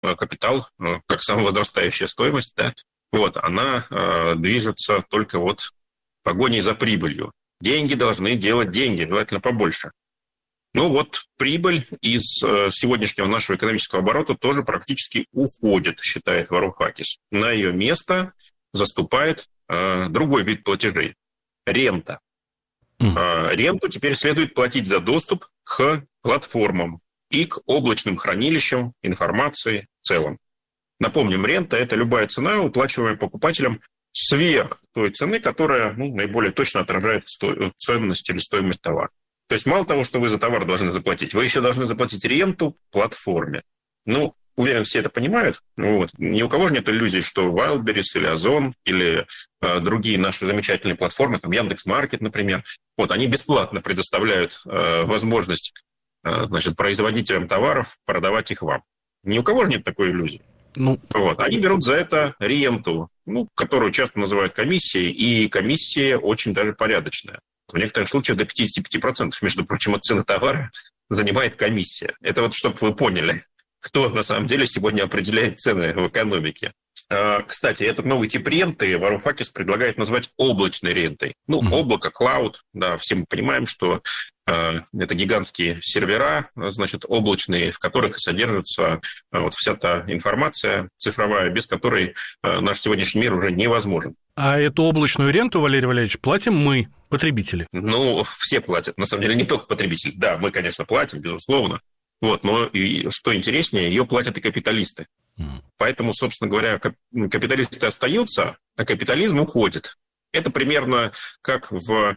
капитал, как самовозрастающая стоимость, да, вот, она движется только вот погоней за прибылью. Деньги должны делать деньги, желательно побольше. Ну вот прибыль из сегодняшнего нашего экономического оборота тоже практически уходит, считает Варухакис. На ее место заступает другой вид платежей – рента. Ренту теперь следует платить за доступ к платформам и к облачным хранилищам информации в целом. Напомним, рента – это любая цена, уплачиваемая покупателям сверх той цены, которая наиболее точно отражает ценность или стоимость товара. То есть мало того, что вы за товар должны заплатить, вы еще должны заплатить ренту платформе. Уверен, все это понимают. Ни у кого же нет иллюзий, что Wildberries или Озон или другие наши замечательные платформы, там Яндекс.Маркет, например, они бесплатно предоставляют возможность производителям товаров продавать их вам. Ни у кого же нет такой иллюзии. Они берут за это ренту, которую часто называют комиссией, и комиссия очень даже порядочная. В некоторых случаях до 55%, между прочим, от цены товара занимает комиссия. Это вот чтобы вы поняли, кто на самом деле сегодня определяет цены в экономике. Кстати, этот новый тип ренты Варухакис предлагает назвать облачной рентой. Облако, клауд, да, все мы понимаем, что это гигантские сервера, облачные, в которых содержится вся та информация цифровая, без которой наш сегодняшний мир уже невозможен. А эту облачную ренту, Валерий Валерьевич, платим мы, потребители? Все платят, на самом деле, не только потребители. Да, мы, конечно, платим, безусловно. Но и что интереснее, ее платят и капиталисты. Поэтому, собственно говоря, капиталисты остаются, а капитализм уходит. Это примерно как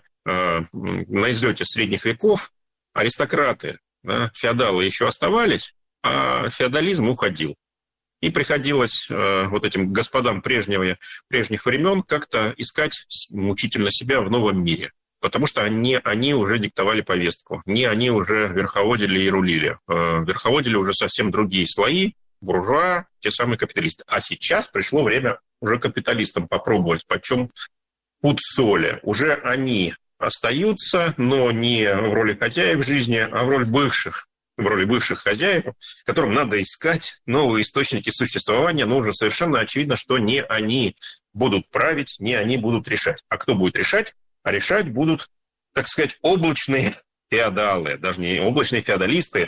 на излете средних веков аристократы, феодалы еще оставались, а феодализм уходил. И приходилось этим господам прежних времен как-то искать мучительно себя в новом мире. Потому что они уже диктовали повестку, не они уже верховодили и рулили. Верховодили уже совсем другие слои, буржуа, те самые капиталисты. А сейчас пришло время уже капиталистам попробовать, почем пуд соли. Уже они остаются, но не в роли хозяев жизни, а в роли бывших хозяев, которым надо искать новые источники существования, но уже совершенно очевидно, что не они будут править, не они будут решать. А кто будет решать? А решать будут, так сказать, облачные феодалы, даже не облачные феодалисты,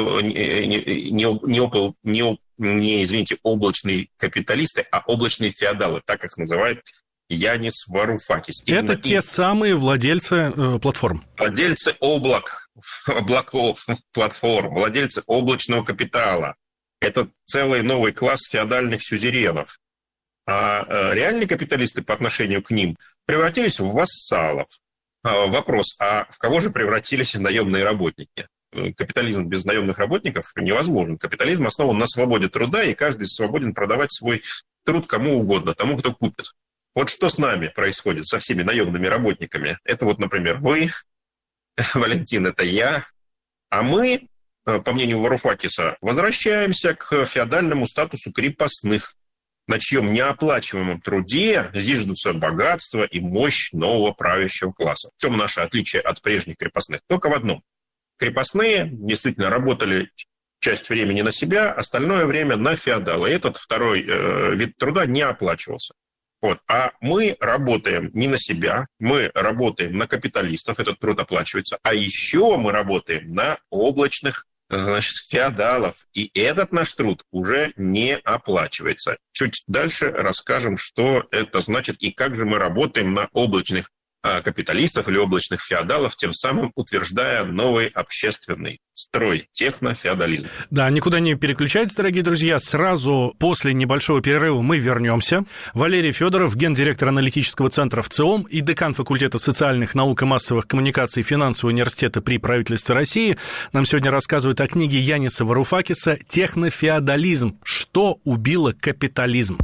облачные капиталисты, а облачные феодалы, так их называет Янис Варухакис. Это те самые владельцы платформ. Владельцы облаков, платформ, владельцы облачного капитала. Это целый новый класс феодальных сюзеренов. А реальные капиталисты по отношению к ним превратились в вассалов. Вопрос, а в кого же превратились наемные работники? Капитализм без наемных работников невозможен. Капитализм основан на свободе труда, и каждый свободен продавать свой труд кому угодно, тому, кто купит. Вот что с нами происходит, со всеми наемными работниками? Это например, вы, Валентин, это я. А мы, по мнению Варухакиса, возвращаемся к феодальному статусу крепостных, на чьем неоплачиваемом труде зиждутся богатство и мощь нового правящего класса. В чем наше отличие от прежних крепостных? Только в одном. Крепостные действительно работали часть времени на себя, остальное время на феодала. И этот второй вид труда не оплачивался. А мы работаем не на себя, мы работаем на капиталистов, этот труд оплачивается, а еще мы работаем на облачных феодалов. И этот наш труд уже не оплачивается. Чуть дальше расскажем, что это значит и как же мы работаем на облачных капиталистов или облачных феодалов, тем самым утверждая новый общественный строй, технофеодализм. Да, никуда не переключайтесь, дорогие друзья. Сразу после небольшого перерыва мы вернемся. Валерий Федоров, гендиректор аналитического центра ВЦИОМ и декан факультета социальных наук и массовых коммуникаций Финансового университета при правительстве России, нам сегодня рассказывают о книге Яниса Варухакиса «Технофеодализм. Что убило капитализм?».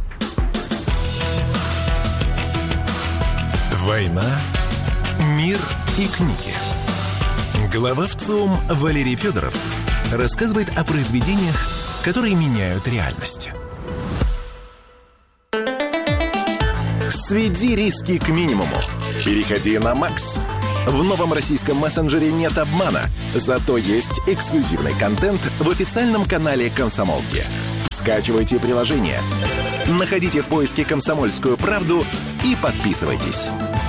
«Война, мир и книги». Глава ВЦИОМ Валерий Федоров рассказывает о произведениях, которые меняют реальность. Сведи риски к минимуму. Переходи на Макс. В новом российском мессенджере нет обмана, зато есть эксклюзивный контент в официальном канале «Комсомолки». Скачивайте приложение. Находите в поиске «Комсомольскую правду» и подписывайтесь.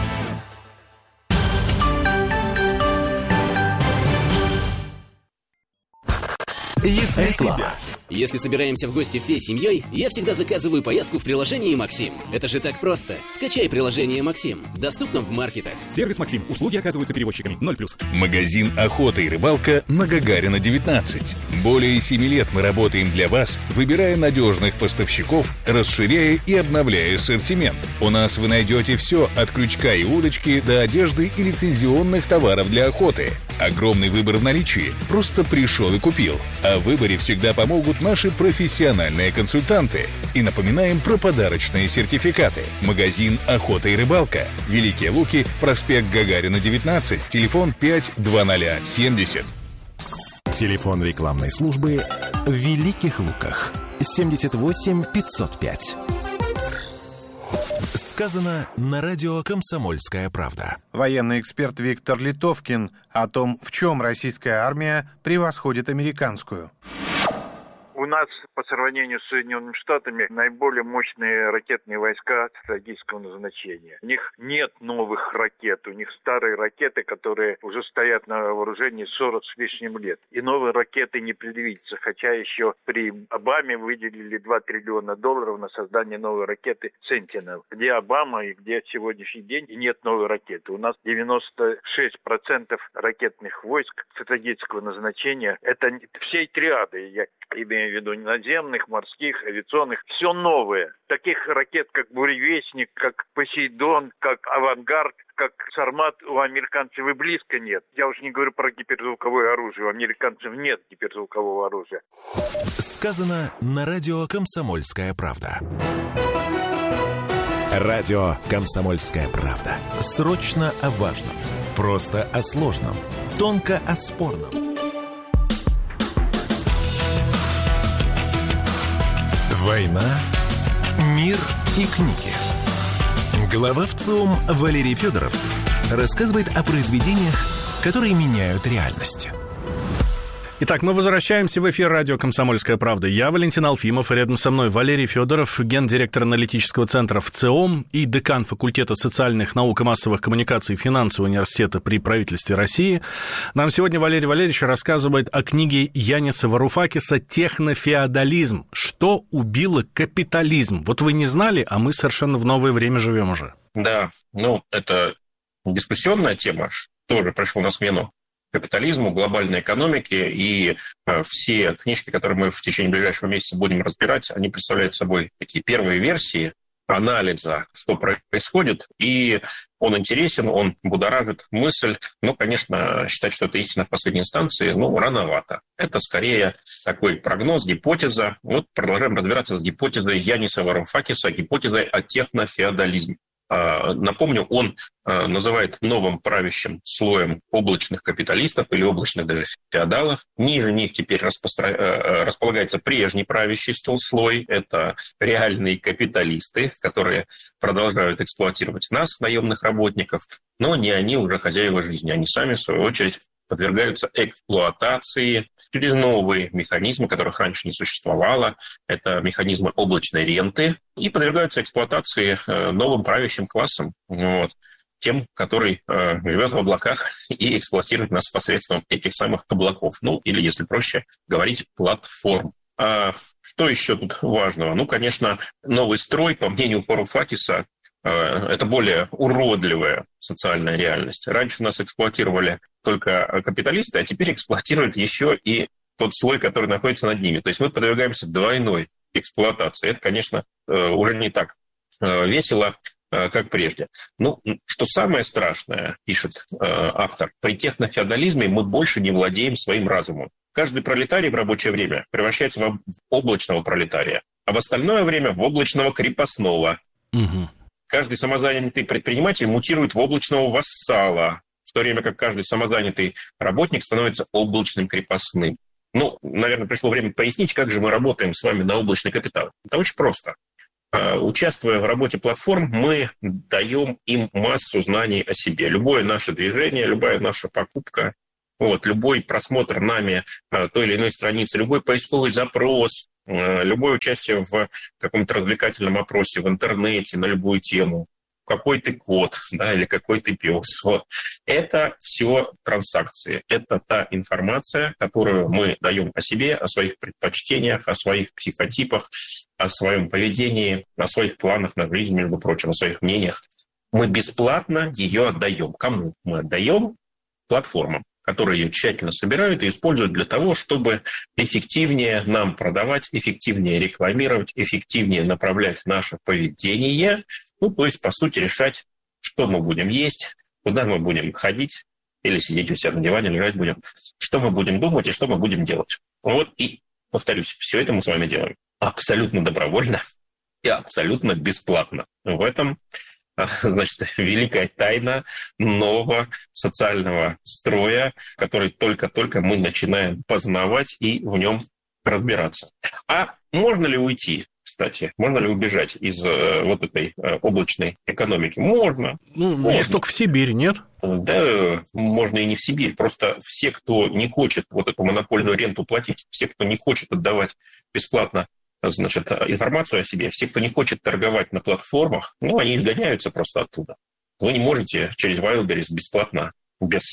Реклама. Если собираемся в гости всей семьей, я всегда заказываю поездку в приложении «Максим». Это же так просто. Скачай приложение «Максим». Доступно в маркетах. Сервис «Максим». Услуги оказываются перевозчиками. 0+. Магазин «Охота и рыбалка» на Гагарина, 19. Более 7 лет мы работаем для вас, выбирая надежных поставщиков, расширяя и обновляя ассортимент. У нас вы найдете все от крючка и удочки до одежды и лицензионных товаров для охоты. Огромный выбор в наличии. Просто пришел и купил. О выборе всегда помогут наши профессиональные консультанты. И напоминаем про подарочные сертификаты. Магазин «Охота и рыбалка». Великие Луки, проспект Гагарина, 19. Телефон 52070. Телефон рекламной службы в Великих Луках. 78 505. Сказано на радио «Комсомольская правда». Военный эксперт Виктор Литовкин о том, в чем российская армия превосходит американскую. У нас по сравнению с Соединенными Штатами наиболее мощные ракетные войска стратегического назначения. У них нет новых ракет, у них старые ракеты, которые уже стоят на вооружении 40 с лишним лет. И новые ракеты не предвидится, хотя еще при Обаме выделили $2 триллиона на создание новой ракеты Sentinel. Где Обама и где сегодняшний день, и нет новой ракеты. У нас 96% ракетных войск стратегического назначения. Это всей триады, я имею в виду наземных, морских, авиационных, все новое. Таких ракет, как Буревестник, как Посейдон, как Авангард, как Сармат у американцев и близко нет. Я уж не говорю про гиперзвуковое оружие. У американцев нет гиперзвукового оружия. Сказано на радио «Комсомольская правда». Радио «Комсомольская правда». Срочно о важном. Просто о сложном. Тонко о спорном. Война, мир и книги. Глава ВЦИОМ Валерий Федоров рассказывает о произведениях, которые меняют реальность. Итак, мы возвращаемся в эфир радио «Комсомольская правда». Я Валентин Алфимов, и рядом со мной Валерий Федоров, гендиректор аналитического центра ВЦИОМ и декан факультета социальных наук и массовых коммуникаций финансового университета при правительстве России. Нам сегодня Валерий Валерьевич рассказывает о книге Яниса Варуфакиса «Технофеодализм. Что убило капитализм». Вот вы не знали, а мы совершенно в новое время живем уже. Да, это дискуссионная тема, тоже пришел на смену капитализму, глобальной экономике, и все книжки, которые мы в течение ближайшего месяца будем разбирать, они представляют собой такие первые версии анализа, что происходит, и он интересен, он будоражит мысль. Конечно, считать, что это истина в последней инстанции, рановато. Это скорее такой прогноз, гипотеза. Продолжаем разбираться с гипотезой Яниса Варуфакиса, гипотезой о технофеодализме. Напомню, он называет новым правящим слоем облачных капиталистов или облачных даже феодалов. Ниже них теперь располагается прежний правящий слой. Это реальные капиталисты, которые продолжают эксплуатировать нас, наемных работников, но не они уже хозяева жизни. Они сами, в свою очередь, подвергаются эксплуатации через новые механизмы, которых раньше не существовало. Это механизмы облачной ренты. И подвергаются эксплуатации новым правящим классом, тем, который живет в облаках и эксплуатирует нас посредством этих самых облаков. Или, если проще говорить, платформ. А что еще тут важного? Конечно, новый строй, по мнению Варуфакиса, это более уродливая социальная реальность. Раньше нас эксплуатировали только капиталисты, а теперь эксплуатируют еще и тот слой, который находится над ними. То есть мы подвергаемся двойной эксплуатации. Это, конечно, уже не так весело, как прежде. Что самое страшное, пишет автор, при технофеодализме мы больше не владеем своим разумом. Каждый пролетарий в рабочее время превращается в облачного пролетария, а в остальное время в облачного крепостного. Угу. Каждый самозанятый предприниматель мутирует в облачного вассала, в то время как каждый самозанятый работник становится облачным крепостным. Наверное, пришло время пояснить, как же мы работаем с вами на облачный капитал. Это очень просто. Участвуя в работе платформ, мы даем им массу знаний о себе. Любое наше движение, любая наша покупка, любой просмотр нами той или иной страницы, любой поисковый запрос, любое участие в каком-то развлекательном опросе в интернете на любую тему, какой ты кот, да, или какой ты пес. Вот. Это все транзакции. Это та информация, которую мы даем о себе, о своих предпочтениях, о своих психотипах, о своем поведении, о своих планах на жизнь, между прочим, о своих мнениях. Мы бесплатно ее отдаем. Кому мы отдаем? Платформам, которые ее тщательно собирают и используют для того, чтобы эффективнее нам продавать, эффективнее рекламировать, эффективнее направлять наше поведение. То есть, по сути, решать, что мы будем есть, куда мы будем ходить, или сидеть у себя на диване, лежать будем, что мы будем думать и что мы будем делать. И, повторюсь, все это мы с вами делаем абсолютно добровольно и абсолютно бесплатно. В этом, значит, великая тайна нового социального строя, который только-только мы начинаем познавать и в нем разбираться. А можно ли уйти? Кстати, можно ли убежать из вот этой облачной экономики? Можно. Можно. Есть только в Сибирь, нет? Да, можно и не в Сибирь. Просто все, кто не хочет вот эту монопольную ренту платить, все, кто не хочет отдавать бесплатно, значит, информацию о себе, все, кто не хочет торговать на платформах, они гоняются просто оттуда. Вы не можете через Wildberries бесплатно, без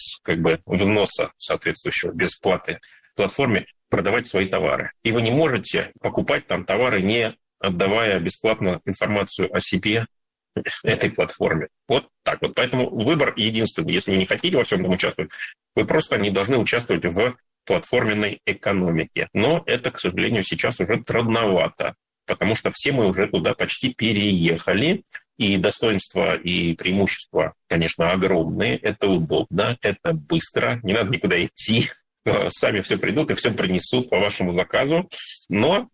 взноса соответствующего, без платы платформе продавать свои товары. И вы не можете покупать там товары, не отдавая бесплатно информацию о себе этой платформе. Вот так вот. Поэтому выбор единственный. Если вы не хотите во всем этом участвовать, вы просто не должны участвовать в платформенной экономике. Но это, к сожалению, сейчас уже трудновато, потому что все мы уже туда почти переехали. И достоинства и преимущества, конечно, огромные. Это удобно, это быстро, не надо никуда идти. Сами все придут и все принесут по вашему заказу. Но.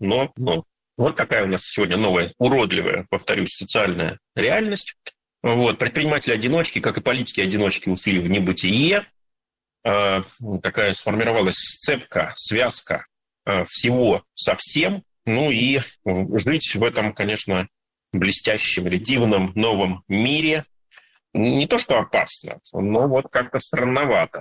Вот такая у нас сегодня новая, уродливая, повторюсь, социальная реальность. Предприниматели-одиночки, как и политики-одиночки, ушли в небытие. Такая сформировалась сцепка, связка всего со всем. И жить в этом, конечно, блестящем или дивном новом мире не то что опасно, но как-то странновато.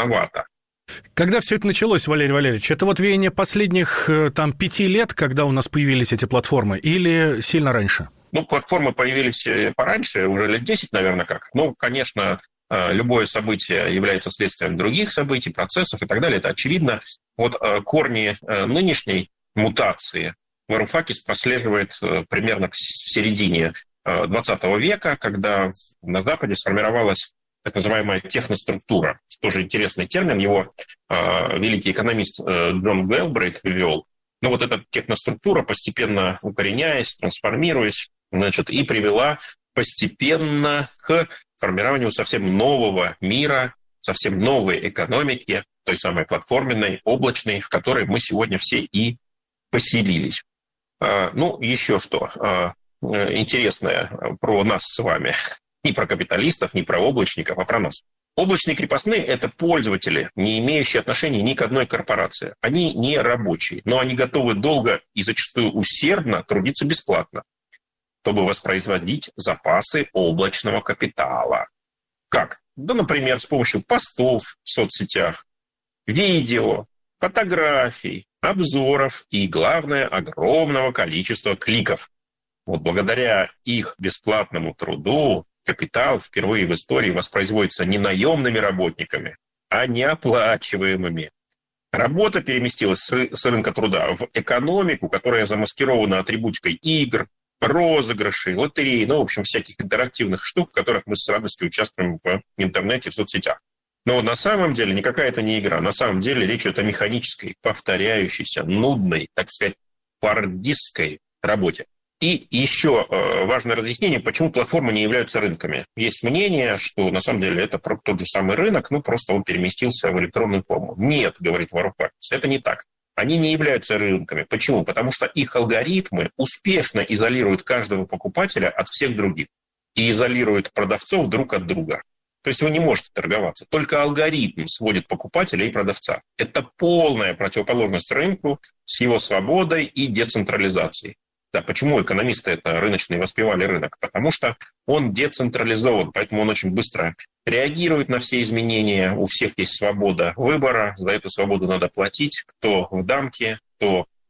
Когда все это началось, Валерий Валерьевич, это веяние последних 5 лет, когда у нас появились эти платформы, или сильно раньше? Платформы появились пораньше, уже лет 10, наверное, как. Конечно, любое событие является следствием других событий, процессов и так далее. Это очевидно. Корни нынешней мутации Варухакис прослеживает примерно к середине 20 века, когда на Западе сформировалась так называемая техноструктура. Тоже интересный термин, его великий экономист Джон Гэлбрейт ввел. Эта техноструктура, постепенно укореняясь, трансформируясь, и привела постепенно к формированию совсем нового мира, совсем новой экономики, той самой платформенной, облачной, в которой мы сегодня все и поселились. Еще что интересное про нас с вами. Не про капиталистов, не про облачников, а про нас. Облачные крепостные – это пользователи, не имеющие отношения ни к одной корпорации. Они не рабочие, но они готовы долго и зачастую усердно трудиться бесплатно, чтобы воспроизводить запасы облачного капитала. Как? Например, с помощью постов в соцсетях, видео, фотографий, обзоров и, главное, огромного количества кликов. Благодаря их бесплатному труду капитал впервые в истории воспроизводится не наемными работниками, а неоплачиваемыми. Работа переместилась с рынка труда в экономику, которая замаскирована атрибутикой игр, розыгрышей, лотерей, всяких интерактивных штук, в которых мы с радостью участвуем в интернете, в соцсетях. Но на самом деле никакая это не игра. На самом деле речь идет о механической, повторяющейся, нудной, так сказать, фордистской работе. И еще важное разъяснение, почему платформы не являются рынками. Есть мнение, что на самом деле это тот же самый рынок, просто он переместился в электронную форму. Нет, говорит Варухакис, это не так. Они не являются рынками. Почему? Потому что их алгоритмы успешно изолируют каждого покупателя от всех других и изолируют продавцов друг от друга. То есть вы не можете торговаться. Только алгоритм сводит покупателя и продавца. Это полная противоположность рынку с его свободой и децентрализацией. Да, почему экономисты это рыночные воспевали рынок? Потому что он децентрализован, поэтому он очень быстро реагирует на все изменения. У всех есть свобода выбора, за эту свободу надо платить. Кто в дамке, кто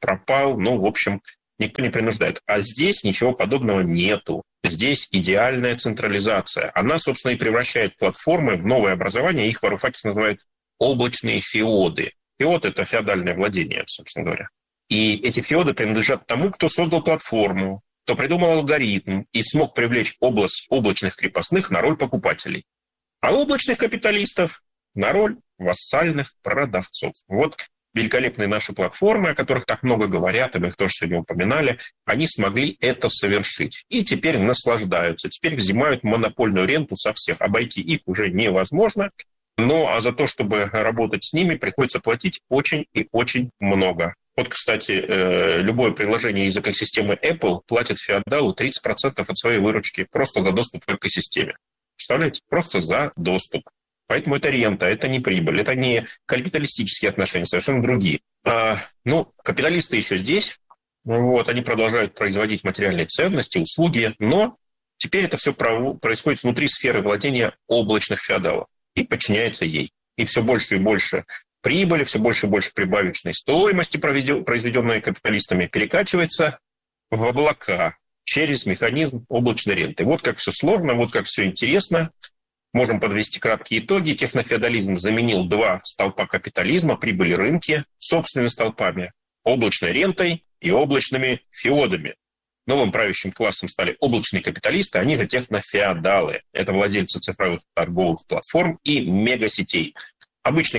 пропал, в общем, никто не принуждает. А здесь ничего подобного нету. Здесь идеальная централизация. Она, собственно, и превращает платформы в новое образование. Их Варуфакис называет облачные феоды. Феод – это феодальное владение, собственно говоря. И эти феоды принадлежат тому, кто создал платформу, кто придумал алгоритм и смог привлечь облачных крепостных на роль покупателей, а облачных капиталистов на роль вассальных продавцов. Вот великолепные наши платформы, о которых так много говорят, и мы их тоже сегодня упоминали, они смогли это совершить. И теперь наслаждаются, теперь взимают монопольную ренту со всех. Обойти их уже невозможно. А за то, чтобы работать с ними, приходится платить очень и очень много. Вот, кстати, любое приложение из экосистемы Apple платит феодалу 30% от своей выручки просто за доступ к экосистеме. Представляете? Просто за доступ. Поэтому это рента, это не прибыль, это не капиталистические отношения, совершенно другие. Капиталисты еще здесь, они продолжают производить материальные ценности, услуги, но теперь это все происходит внутри сферы владения облачных феодалов и подчиняется ей. И все больше и больше прибыли, все больше и больше прибавочной стоимости, произведенной капиталистами, перекачивается в облака через механизм облачной ренты. Вот как все сложно, вот как все интересно. Можем подвести краткие итоги. Технофеодализм заменил два столпа капитализма, прибыли рынки, собственными столпами, облачной рентой и облачными феодами. Новым правящим классом стали облачные капиталисты, они же технофеодалы. Это владельцы цифровых торговых платформ и мегасетей. Обычные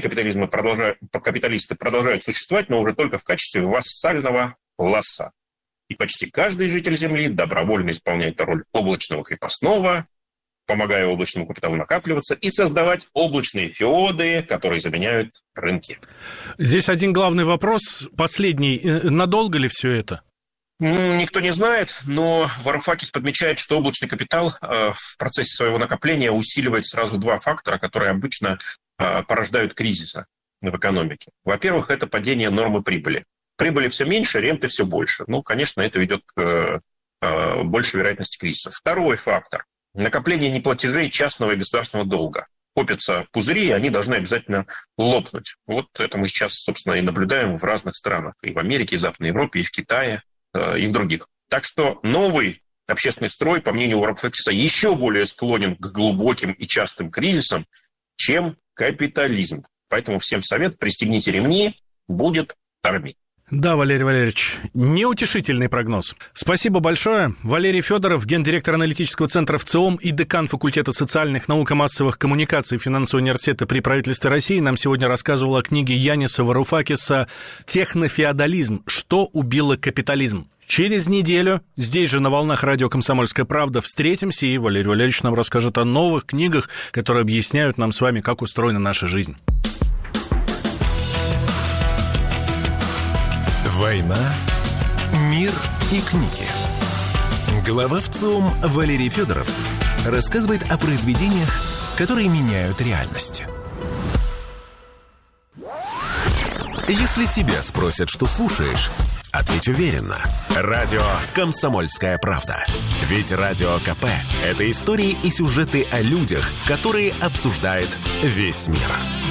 капиталисты продолжают существовать, но уже только в качестве вассального класса. И почти каждый житель Земли добровольно исполняет роль облачного крепостного, помогая облачному капиталу накапливаться и создавать облачные феоды, которые заменяют рынки. Здесь один главный вопрос, последний. Надолго ли все это? Никто не знает, но Варуфакис подмечает, что облачный капитал в процессе своего накопления усиливает сразу два фактора, которые обычно порождают кризисы в экономике. Во-первых, это падение нормы прибыли. Прибыли все меньше, ренты все больше. Конечно, это ведет к большей вероятности кризиса. Второй фактор – накопление неплатежей частного и государственного долга. Копятся пузыри, и они должны обязательно лопнуть. Вот это мы сейчас, собственно, и наблюдаем в разных странах. И в Америке, и в Западной Европе, и в Китае, и в других. Так что новый общественный строй, по мнению Варуфакиса, еще более склонен к глубоким и частым кризисам, чем капитализм. Поэтому всем совет: пристегните ремни, будет армия. Да, Валерий Валерьевич, неутешительный прогноз. Спасибо большое. Валерий Федоров, гендиректор аналитического центра ВЦИОМ и декан факультета социальных наук и массовых коммуникаций Финансового университета при правительстве России, нам сегодня рассказывал о книге Яниса Варуфакиса «Технофеодализм. Что убило капитализм?». Через неделю здесь же на волнах радио «Комсомольская правда» встретимся, и Валерий Валерьевич нам расскажет о новых книгах, которые объясняют нам с вами, как устроена наша жизнь. «Война, мир и книги». Глава ВЦИОМ Валерий Федоров рассказывает о произведениях, которые меняют реальность. Если тебя спросят, что слушаешь, ответь уверенно. Радио «Комсомольская правда». Ведь Радио КП – это истории и сюжеты о людях, которые обсуждает весь мир.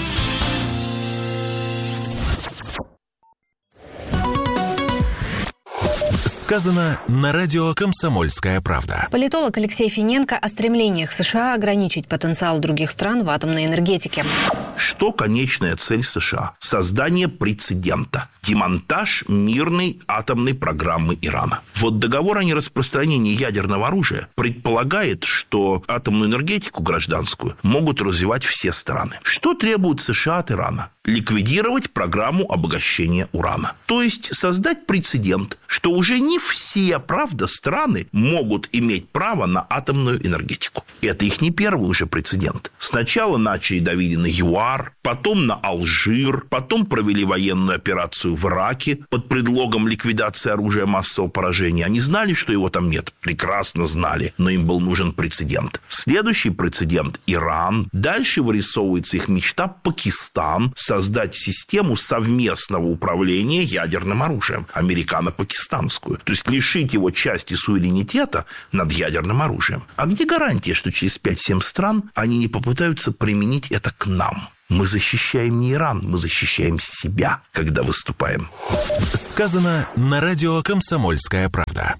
Сказано на радио «Комсомольская правда». Политолог Алексей Финенко о стремлениях США ограничить потенциал других стран в атомной энергетике. Что конечная цель США? Создание прецедента. Демонтаж мирной атомной программы Ирана. Вот договор о нераспространении ядерного оружия предполагает, что атомную энергетику гражданскую могут развивать все страны. Что требует США от Ирана? Ликвидировать программу обогащения урана. То есть создать прецедент, что уже не все, правда, страны могут иметь право на атомную энергетику. Это их не первый уже прецедент. Сначала начали давить на ЮАР, потом на Алжир, потом провели военную операцию в Ираке под предлогом ликвидации оружия массового поражения. Они знали, что его там нет? Прекрасно знали, но им был нужен прецедент. Следующий прецедент – Иран. Дальше вырисовывается их мечта – Пакистан, создать систему совместного управления ядерным оружием, американо-пакистанскую. То есть лишить его части суверенитета над ядерным оружием. А где гарантия, что через 5-7 стран они не попытаются применить это к нам? Мы защищаем не Иран, мы защищаем себя, когда выступаем. Сказано на радио «Комсомольская правда».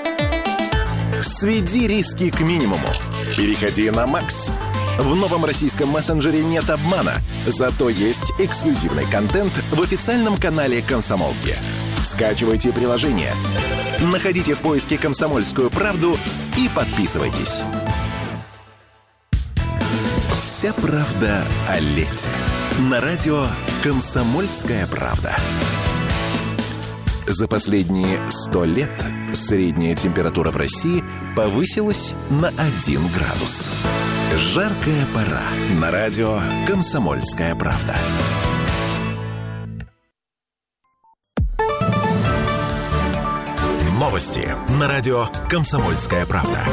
Сведи риски к минимуму. Переходи на Макс. В новом российском мессенджере нет обмана, зато есть эксклюзивный контент в официальном канале «Комсомолки». Скачивайте приложение, находите в поиске «Комсомольскую правду» и подписывайтесь. Вся правда о лете. На радио «Комсомольская правда». За последние 100 лет средняя температура в России повысилась на 1 градус. Жаркая пора. На радио «Комсомольская правда». Новости на радио «Комсомольская правда».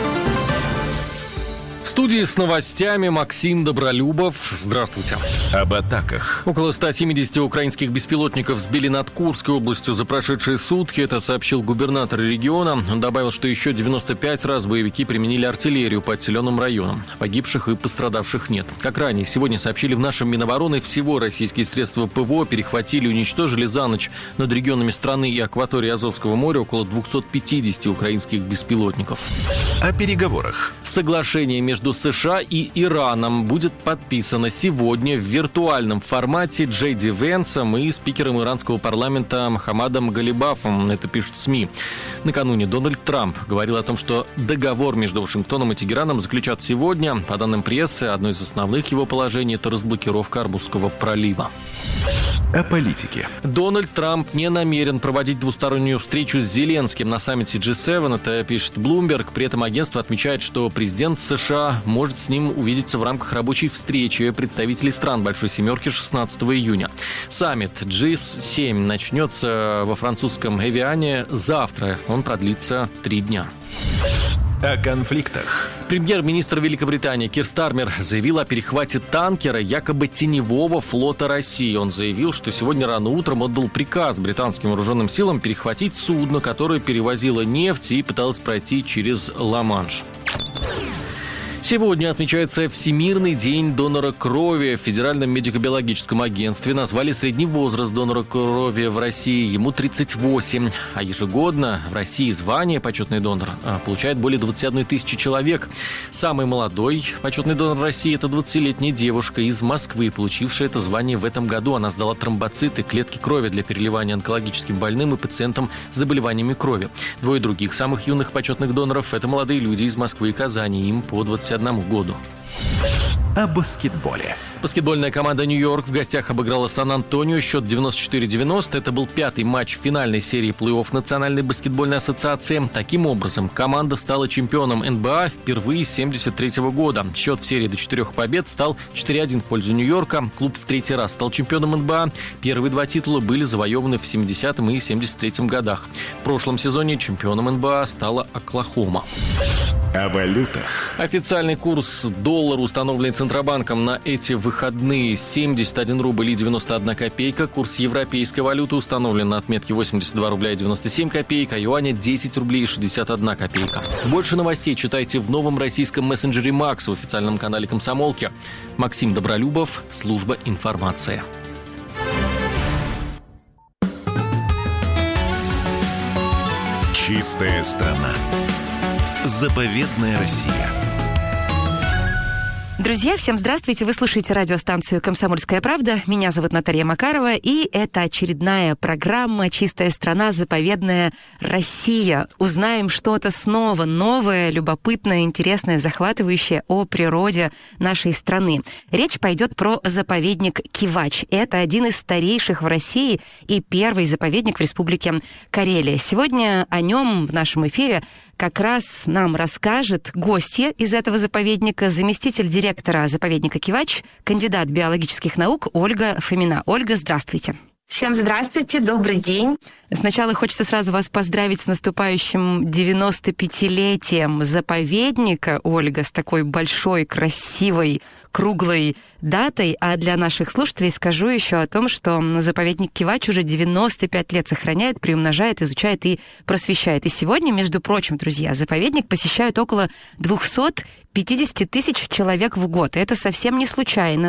В студии с новостями Максим Добролюбов. Здравствуйте. Об атаках. Около 170 украинских беспилотников сбили над Курской областью за прошедшие сутки. Это сообщил губернатор региона. Он добавил, что еще 95 раз боевики применили артиллерию по отселенным районам. Погибших и пострадавших нет. Как ранее сегодня сообщили в нашем Минобороны, всего российские средства ПВО перехватили и уничтожили за ночь над регионами страны и акваторией Азовского моря около 250 украинских беспилотников. О переговорах. Соглашение между США и Ираном будет подписано сегодня в виртуальном формате Джей Ди Венсом и спикером иранского парламента Мохаммадом Галибафом. Это пишут СМИ. Накануне Дональд Трамп говорил о том, что договор между Вашингтоном и Тегераном заключат сегодня. По данным прессы, одно из основных его положений – это разблокировка Ормузского пролива. О политике. Дональд Трамп не намерен проводить двустороннюю встречу с Зеленским на саммите G7, это пишет Bloomberg. При этом агентство отмечает, что президент США может с ним увидеться в рамках рабочей встречи представителей стран Большой Семерки 16 июня. Саммит G7 начнется во французском Эвиане завтра. Он продлится 3 дня. О конфликтах. Премьер-министр Великобритании Кир Стармер заявил о перехвате танкера якобы теневого флота России. Он заявил, что сегодня рано утром отдал приказ британским вооруженным силам перехватить судно, которое перевозило нефть и пыталось пройти через Ла-Манш. Сегодня отмечается Всемирный день донора крови. В Федеральном медико-биологическом агентстве назвали средний возраст донора крови в России. Ему 38. А ежегодно в России звание почетный донор получает более 21 тысячи человек. Самый молодой почетный донор России – это 20-летняя девушка из Москвы, получившая это звание в этом году. Она сдала тромбоциты, клетки крови для переливания онкологическим больным и пациентам с заболеваниями крови. Двое других самых юных почетных доноров – это молодые люди из Москвы и Казани. Им по 21 году. О баскетболе. Баскетбольная команда «Нью-Йорк» в гостях обыграла Сан-Антонио. Счет 94-90. Это был 5-й матч финальной серии плей-офф Национальной баскетбольной ассоциации. Таким образом, команда стала чемпионом НБА впервые с 1973 года. Счет в серии до 4 побед стал 4-1 в пользу Нью-Йорка. Клуб в 3-й раз стал чемпионом НБА. Первые 2 титула были завоеваны в 70-м и 73-м годах. В прошлом сезоне чемпионом НБА стала Оклахома. О валютах. Официальный курс доллара, установленный Центробанком на эти выходные, 71 рубль и 91 копейка. Курс европейской валюты установлен на отметке 82 рубля и 97 копеек, а юаня 10 рублей и 61 копейка. Больше новостей читайте в новом российском мессенджере Макс в официальном канале «Комсомолки». Максим Добролюбов, служба информация. Чистая страна. Заповедная Россия. Друзья, всем здравствуйте. Вы слушаете радиостанцию «Комсомольская правда». Меня зовут Наталья Макарова, и это очередная программа «Чистая страна. Заповедная Россия». Узнаем что-то снова новое, любопытное, интересное, захватывающее о природе нашей страны. Речь пойдет про заповедник Кивач. Это один из старейших в России и первый заповедник в Республике Карелия. Сегодня о нем в нашем эфире как раз нам расскажет гостья из этого заповедника, заместитель директора заповедника Кивач, кандидат биологических наук Ольга Фомина. Ольга, здравствуйте. Всем здравствуйте, добрый день. Сначала хочется сразу вас поздравить с наступающим 95-летием заповедника, Ольга, с такой большой, красивой, круглой датой. А для наших слушателей скажу еще о том, что заповедник Кивач уже 95 лет сохраняет, приумножает, изучает и просвещает. И сегодня, между прочим, друзья, заповедник посещают около 250 тысяч человек в год. И это совсем не случайно.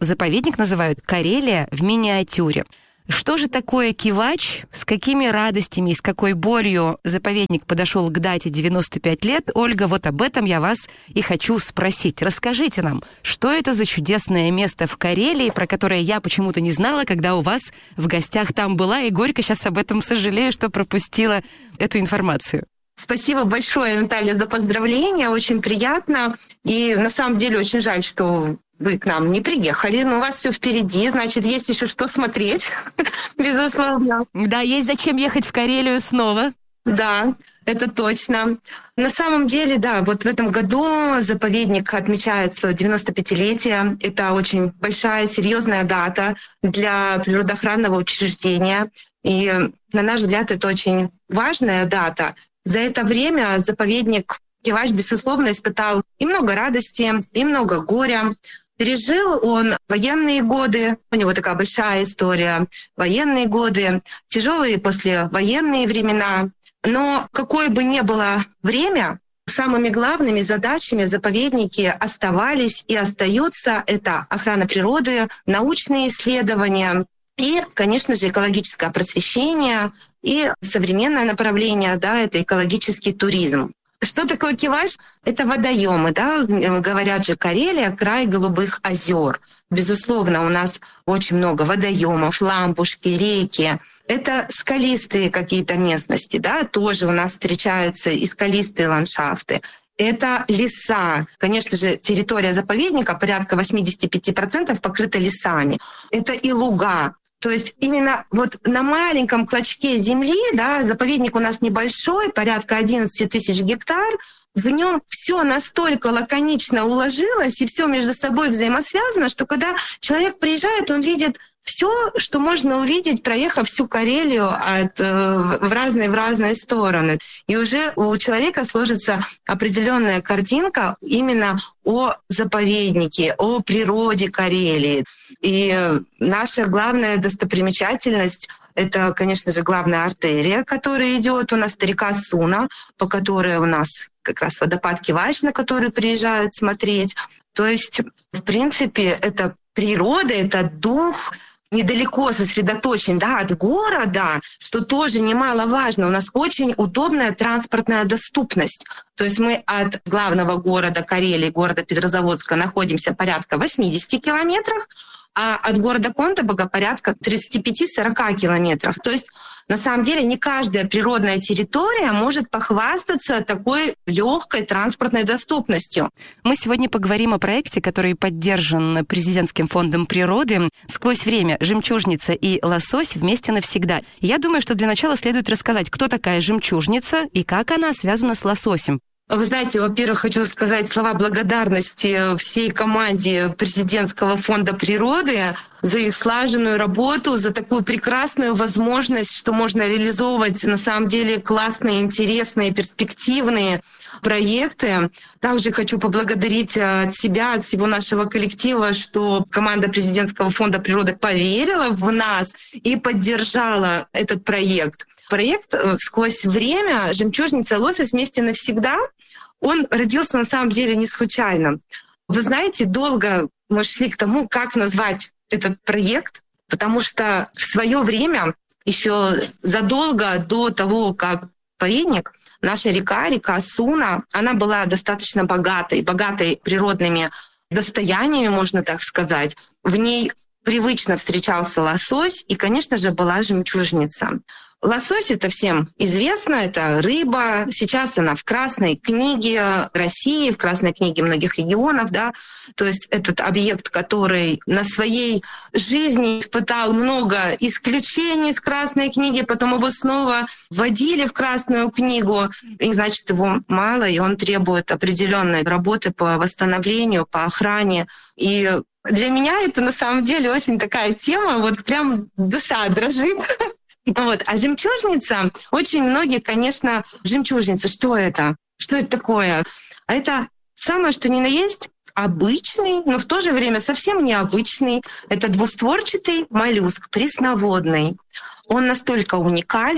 заповедник называют «Карелия в миниатюре». Что же такое кивач? С какими радостями и с какой болью заповедник подошел к дате 95 лет? Ольга, вот об этом я вас и хочу спросить. Расскажите нам, что это за чудесное место в Карелии, про которое я почему-то не знала, когда у вас в гостях там была, и горько сейчас об этом сожалею, что пропустила эту информацию. Спасибо большое, Наталья, за поздравления. Очень приятно. И на самом деле очень жаль, что вы к нам не приехали, но у вас все впереди, значит, есть еще что смотреть, безусловно. Да, есть зачем ехать в Карелию снова. Да, это точно. На самом деле, да, вот в этом году заповедник отмечает свое 95-летие. Это очень большая, серьезная дата для природоохранного учреждения. И, на наш взгляд, это очень важная дата. За это время заповедник Кивач, безусловно, испытал и много радости, и много горя. Пережил он военные годы, у него такая большая история, военные годы, тяжелые послевоенные времена. Но какое бы ни было время, самыми главными задачами в заповеднике оставались и остаются это охрана природы, научные исследования и, конечно же, экологическое просвещение и современное направление, да, это экологический туризм. Что такое Кивач? Это водоемы, да, говорят же, Карелия — край голубых озер. Безусловно, у нас очень много водоемов, лампушки, реки. Это скалистые какие-то местности, да, тоже у нас встречаются и скалистые ландшафты. Это леса. Конечно же, территория заповедника, порядка 85% покрыта лесами. Это и луга. То есть именно вот на маленьком клочке земли, да, заповедник у нас небольшой, порядка 11 тысяч гектар, в нем все настолько лаконично уложилось и все между собой взаимосвязано, что когда человек приезжает, он видит все, что можно увидеть, проехав всю Карелию в разные стороны. И уже у человека сложится определенная картинка именно о заповеднике, о природе Карелии. И наша главная достопримечательность — это, конечно же, главная артерия, которая идет у нас, река Суна, по которой у нас как раз водопад Кивач, на который приезжают смотреть. То есть, в принципе, это природа, это дух, недалеко сосредоточен, да, от города, что тоже немаловажно. У нас очень удобная транспортная доступность. То есть мы от главного города Карелии, города Петрозаводска, находимся порядка 80 километров, а от города Кондабага порядка 35-40 километров. То есть на самом деле не каждая природная территория может похвастаться такой легкой транспортной доступностью. Мы сегодня поговорим о проекте, который поддержан Президентским фондом природы «Сквозь время. Жемчужница и лосось вместе навсегда». Я думаю, что для начала следует рассказать, кто такая жемчужница и как она связана с лососем. Вы знаете, во-первых, хочу сказать слова благодарности всей команде Президентского фонда природы за их слаженную работу, за такую прекрасную возможность, что можно реализовывать на самом деле классные, интересные, перспективные проекты. Также хочу поблагодарить от себя, от всего нашего коллектива, что команда Президентского фонда природы поверила в нас и поддержала этот проект. Проект «Сквозь время. Жемчужница и лосось вместе навсегда», он родился на самом деле не случайно. Вы знаете, долго мы шли к тому, как назвать этот проект, потому что в свое время, еще задолго до того, как заповедник, наша река Суна, она была достаточно богатой природными достояниями, можно так сказать. В ней привычно встречался лосось и, конечно же, была жемчужница. Лосось — это всем известно, это рыба. Сейчас она в Красной книге России, в Красной книге многих регионов, да. То есть этот объект, который на своей жизни испытал много исключений из Красной книги, потом его снова вводили в Красную книгу, и значит, его мало, и он требует определенной работы по восстановлению, по охране. И для меня это на самом деле очень такая тема, вот прям душа дрожит. Вот. А жемчужница, очень многие, конечно, жемчужница, что это? Что это такое? А это самое, что ни на есть, обычный, но в то же время совсем необычный. Это двустворчатый моллюск, пресноводный. Он настолько уникален,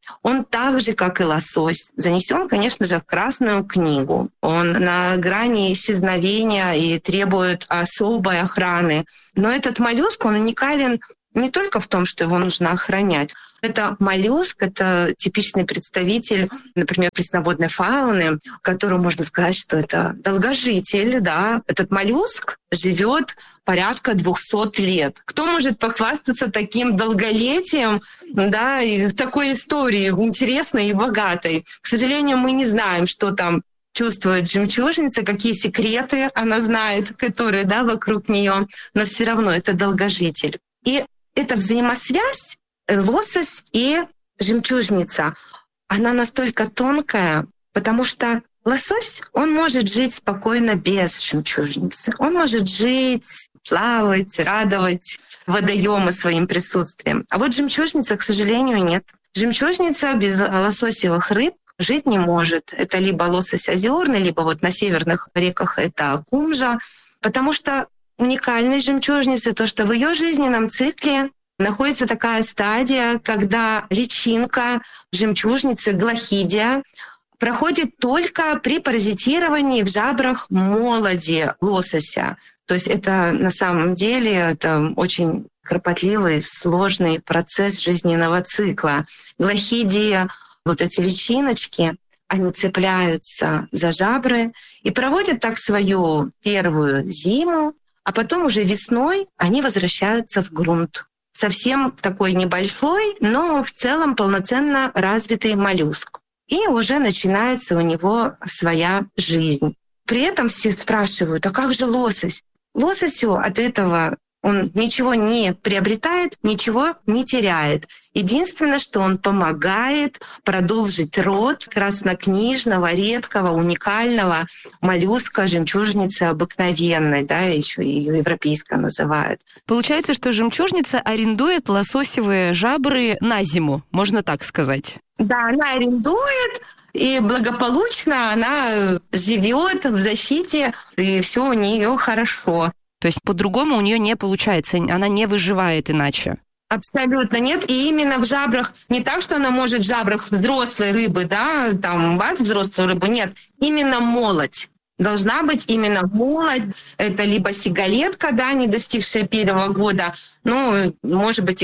он так же, как и лосось, занесен, конечно же, в Красную книгу. Он на грани исчезновения и требует особой охраны. Но этот моллюск, он уникален не только в том, что его нужно охранять. Это моллюск, это типичный представитель, например, пресноводной фауны, которому можно сказать, что это долгожитель. Да? Этот моллюск живет порядка 200 лет. Кто может похвастаться таким долголетием, да, и такой историей интересной и богатой? К сожалению, мы не знаем, что там чувствует жемчужница, какие секреты она знает, которые, да, вокруг нее, но все равно это долгожитель. И эта взаимосвязь лосось и жемчужница, она настолько тонкая, потому что лосось, он может жить спокойно без жемчужницы. Он может жить, плавать, радовать водоемы своим присутствием. А вот жемчужница, к сожалению, нет. Жемчужница без лососевых рыб жить не может. Это либо лосось озерный, либо вот на северных реках это кумжа, потому что уникальность жемчужницы то, что в ее жизненном цикле находится такая стадия, когда личинка жемчужницы, глохидия, проходит только при паразитировании в жабрах молоди лосося. То есть это на самом деле это очень кропотливый, сложный процесс жизненного цикла. Глохидии, вот эти личиночки, они цепляются за жабры и проводят так свою первую зиму, а потом уже весной они возвращаются в грунт. Совсем такой небольшой, но в целом полноценно развитый моллюск. И уже начинается у него своя жизнь. При этом все спрашивают, а как же лосось? Лососю от этого он ничего не приобретает, ничего не теряет. Единственное, что он помогает продолжить род краснокнижного, редкого, уникального моллюска, жемчужницы обыкновенной, да, еще ее европейская называют. Получается, что жемчужница арендует лососевые жабры на зиму, можно так сказать? Да, она арендует, и благополучно она живет в защите, и все у нее хорошо. То есть по-другому у нее не получается, она не выживает иначе. Абсолютно нет. И именно в жабрах, не так, что она может в жабрах взрослой рыбы, да, там у вас взрослую рыбу, нет. Именно молодь. Должна быть именно молодь. Это либо сигалетка, да, не достигшая 1 года, ну, может быть, и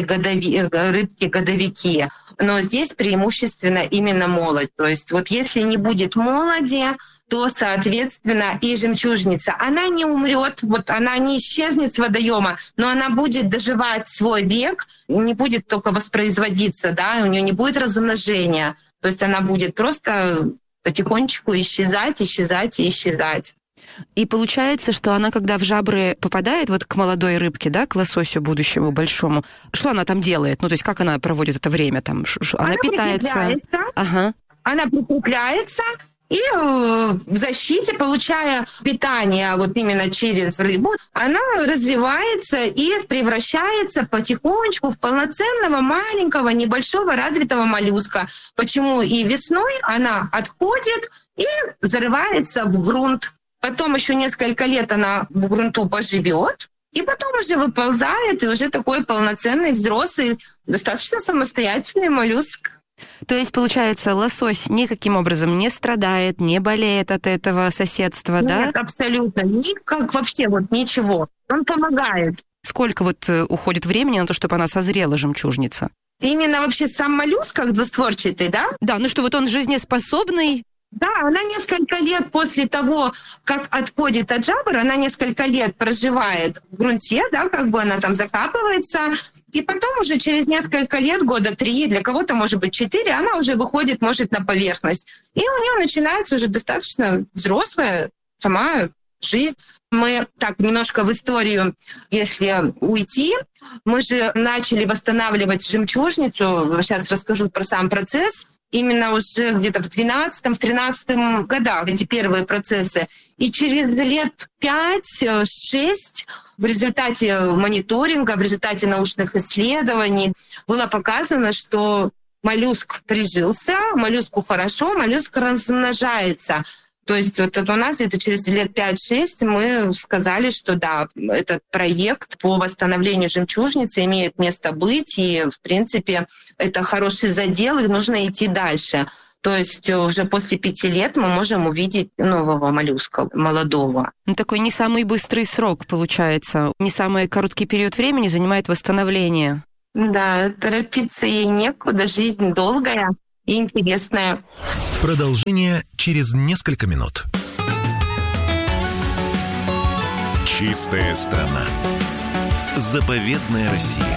рыбки-годовики. Но здесь преимущественно именно молодь. То есть вот если не будет молоди, то, соответственно, и жемчужница, она не умрет, вот она не исчезнет с водоема, но она будет доживать свой век, не будет только воспроизводиться, да, у нее не будет размножения. То есть она будет просто потихонечку исчезать. И получается, что она, когда в жабры попадает, вот к молодой рыбке, да, к лососю будущему большому, что она там делает? Ну, то есть как она проводит это время? Там, она питается? Ага. Она прикрепляется и в защите, получая питание вот именно через рыбу, она развивается и превращается потихонечку в полноценного маленького, небольшого развитого моллюска. Почему и весной она отходит и зарывается в грунт. Потом еще несколько лет она в грунту поживет, и потом уже выползает, и уже такой полноценный, взрослый, достаточно самостоятельный моллюск. То есть, получается, лосось никаким образом не страдает, не болеет от этого соседства, да? Нет, абсолютно. Никак вообще вот ничего. Он помогает. Сколько вот уходит времени на то, чтобы она созрела, жемчужница? Именно вообще сам моллюск, как двустворчатый, да? Да, ну что, вот он жизнеспособный. Да, она несколько лет после того, как отходит от жабр, она несколько лет проживает в грунте, да, как бы она там закапывается, и потом уже через несколько лет, 3 года, для кого-то, может быть, 4, она уже выходит, может, на поверхность. И у нее начинается уже достаточно взрослая сама жизнь. Мы так немножко в историю, если уйти, мы же начали восстанавливать жемчужницу, сейчас расскажу про сам процесс, именно уже где-то в 12-13 годах эти первые процессы. И через лет 5-6 в результате мониторинга, в результате научных исследований было показано, что моллюск прижился, моллюску хорошо, моллюск размножается. То есть вот у нас где-то через лет 5-6 мы сказали, что да, этот проект по восстановлению жемчужницы имеет место быть, и, в принципе, это хороший задел, и нужно идти дальше. То есть уже после 5 лет мы можем увидеть нового моллюска, молодого. Такой не самый быстрый срок, получается. Не самый короткий период времени занимает восстановление. Да, торопиться ей некуда, жизнь долгая и интересная. Продолжение через несколько минут. Чистая страна. Заповедная Россия.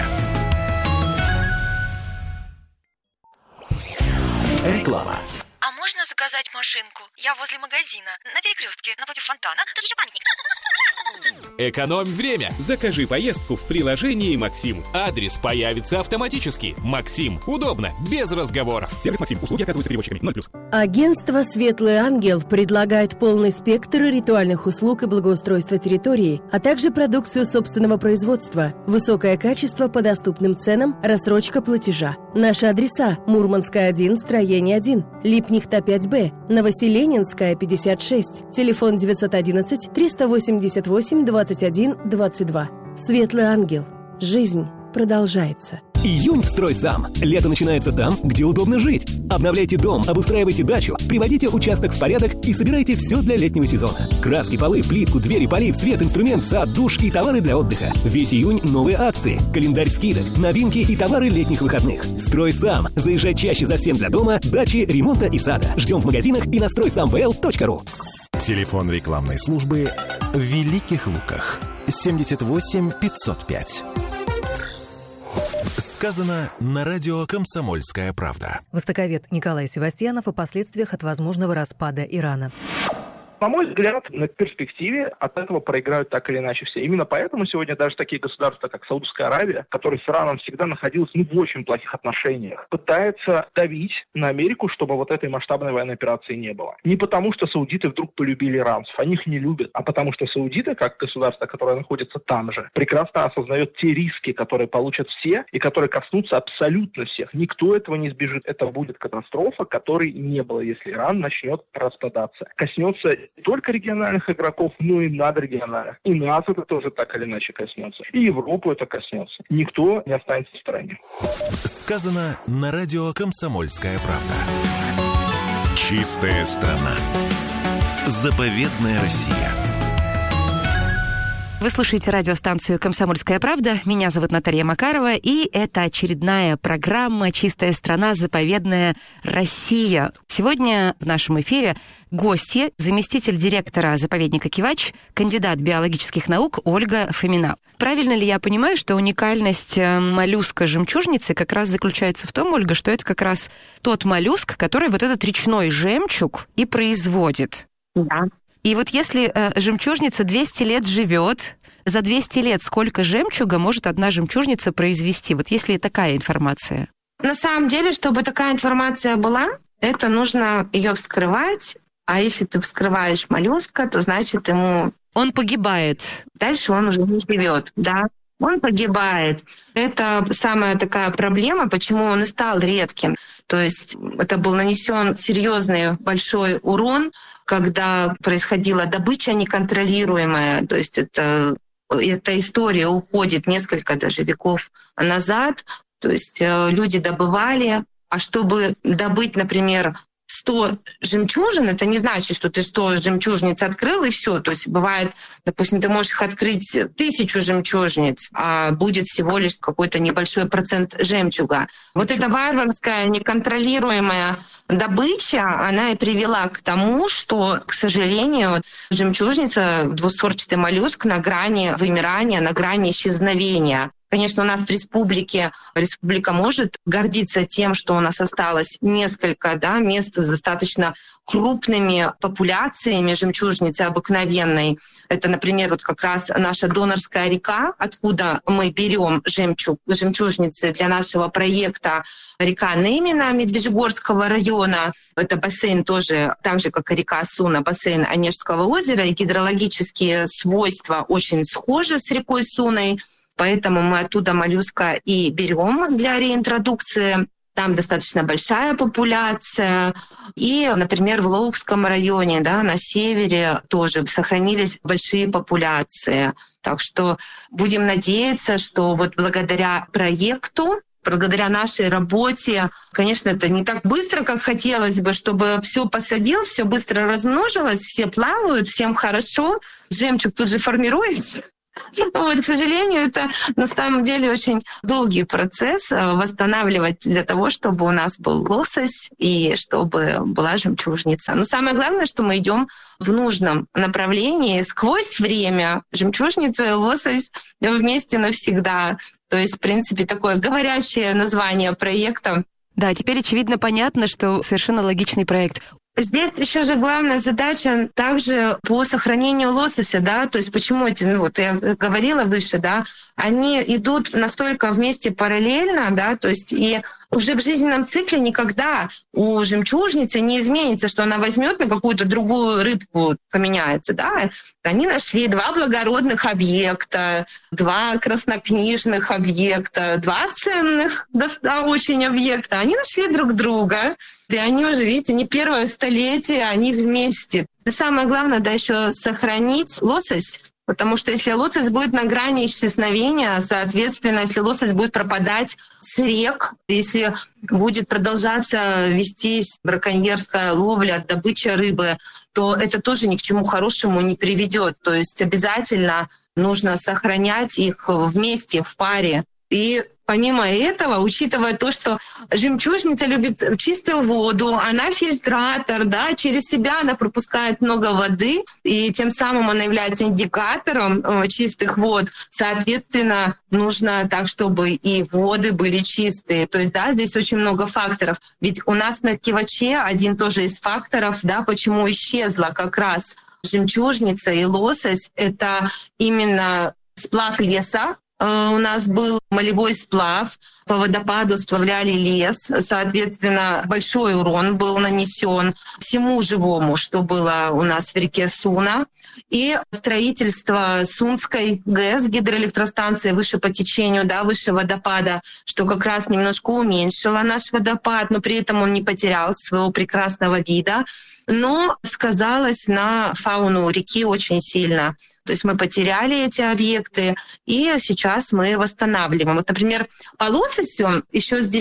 Реклама. А можно заказать машинку? Я возле магазина, на перекрестке, напротив фонтана. Тут еще памятник. Экономь время. Закажи поездку в приложении «Максим». Адрес появится автоматически. «Максим». Удобно, без разговоров. Сервис «Максим». Услуги оказываются перевозчиками. 0+. Агентство «Светлый ангел» предлагает полный спектр ритуальных услуг и благоустройства территории, а также продукцию собственного производства, высокое качество по доступным ценам, рассрочка платежа. Наши адреса: Мурманская, 1, строение 1, Липнихта, 5Б, Новоселенинская, 56, телефон 911 388 21 22. Светлый ангел. Жизнь продолжается. Июнь в «Стройсам». Лето начинается там, где удобно жить. Обновляйте дом, обустраивайте дачу, приводите участок в порядок и собирайте все для летнего сезона. Краски, полы, плитку, двери, полив, свет, инструмент, сад, душ и товары для отдыха. Весь июнь новые акции, календарь скидок, новинки и товары летних выходных. «Стройсам». Заезжай чаще за всем для дома, дачи, ремонта и сада. Ждем в магазинах и на стройсамвл.ру. Телефон рекламной службы в Великих Луках. 78 505. Сказано на радио «Комсомольская правда». Востоковед Николай Севастьянов о последствиях от возможного распада Ирана. На мой взгляд, на перспективе от этого проиграют так или иначе все. Именно поэтому сегодня даже такие государства, как Саудовская Аравия, которая с Ираном всегда находилась в очень плохих отношениях, пытается давить на Америку, чтобы вот этой масштабной военной операции не было. Не потому, что саудиты вдруг полюбили иранцев, они их не любят, а потому что саудиты, как государство, которое находится там же, прекрасно осознает те риски, которые получат все и которые коснутся абсолютно всех. Никто этого не сбежит. Это будет катастрофа, которой не было, если Иран начнет распадаться. Коснется не только региональных игроков, но и надрегиональных. И нас это тоже так или иначе коснется. И Европу это коснется. Никто не останется в стороне. Сказано на радио «Комсомольская правда». Чистая страна. Заповедная Россия. Вы слушаете радиостанцию «Комсомольская правда». Меня зовут Наталья Макарова, и это очередная программа «Чистая страна. Заповедная Россия». Сегодня в нашем эфире гости, заместитель директора заповедника Кивач, кандидат биологических наук Ольга Фомина. Правильно ли я понимаю, что уникальность моллюска-жемчужницы как раз заключается в том, Ольга, что это как раз тот моллюск, который вот этот речной жемчуг и производит? Да. И вот если жемчужница 200 лет живет, за 200 лет сколько жемчуга может одна жемчужница произвести? Вот есть ли такая информация? На самом деле, чтобы такая информация была, это нужно ее вскрывать. А если ты вскрываешь моллюска, то значит ему... Он погибает. Дальше он уже не живет, да. Он погибает. Это самая такая проблема, почему он и стал редким. То есть это был нанесен серьезный большой урон, когда происходила добыча неконтролируемая. То есть эта история уходит несколько даже веков назад. То есть люди добывали. А чтобы добыть, например, 100 жемчужин, это не значит, что ты 100 жемчужниц открыл и все. То есть бывает, допустим, ты можешь открыть 1000 жемчужниц, а будет всего лишь какой-то небольшой процент жемчуга. Вот эта варварская, неконтролируемая добыча, она и привела к тому, что, к сожалению, жемчужница, двустворчатый моллюск на грани вымирания, на грани исчезновения. Конечно, у нас в республика может гордиться тем, что у нас осталось несколько мест с достаточно крупными популяциями жемчужницы обыкновенной. Это, например, вот как раз наша Донорская река, откуда мы берем жемчужницы для нашего проекта, река Немина Медвежьегорского района. Это бассейн тоже, так же, как и река Суна, бассейн Онежского озера. И гидрологические свойства очень схожи с рекой Суной. Поэтому мы оттуда моллюска и берем для реинтродукции. Там достаточно большая популяция. И, например, в Ловском районе, да, на севере тоже сохранились большие популяции. Так что будем надеяться, что вот благодаря проекту, благодаря нашей работе, конечно, это не так быстро, как хотелось бы, чтобы все посадил, все быстро размножилось, все плавают, всем хорошо, жемчуг тут же формируется. Вот, к сожалению, это на самом деле очень долгий процесс восстанавливать для того, чтобы у нас был лосось и чтобы была жемчужница. Но самое главное, что мы идем в нужном направлении сквозь время. Жемчужница и лосось вместе навсегда. То есть, в принципе, такое говорящее название проекта. Да, теперь очевидно понятно, что совершенно логичный проект. Здесь еще же главная задача также по сохранению лосося, да, то есть почему эти, вот я говорила выше, да, они идут настолько вместе параллельно, да, то есть и уже в жизненном цикле никогда у жемчужницы не изменится, что она возьмет на какую-то другую рыбку, поменяется, да. Они нашли 2 благородных объекта, 2 краснокнижных объекта, 2 ценных очень объекта. Они нашли друг друга, и они уже, видите, не первое столетие, они вместе. И самое главное, да, еще сохранить лосось. Потому что если лосось будет на грани исчезновения, соответственно, если лосось будет пропадать с рек, если будет продолжаться вестись браконьерская ловля, добыча рыбы, то это тоже ни к чему хорошему не приведет. То есть обязательно нужно сохранять их вместе, в паре. И помимо этого, учитывая то, что жемчужница любит чистую воду, она фильтратор, да, через себя она пропускает много воды, и тем самым она является индикатором чистых вод. Соответственно, нужно так, чтобы и воды были чистые. То есть, да, здесь очень много факторов. Ведь у нас на Киваче один тоже из факторов, да, почему исчезла как раз жемчужница и лосось, это именно сплав леса. У нас был молевой сплав, по водопаду сплавляли лес, соответственно, большой урон был нанесен всему живому, что было у нас в реке Суна. И строительство Сунской ГЭС, гидроэлектростанции выше по течению, да, выше водопада, что как раз немножко уменьшило наш водопад, но при этом он не потерял своего прекрасного вида, но сказалось на фауну реки очень сильно. То есть мы потеряли эти объекты, и сейчас мы восстанавливаем. Вот, например, по лососю еще с